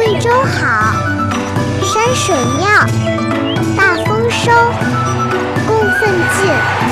贵州好，山水妙，大丰收，供奉进。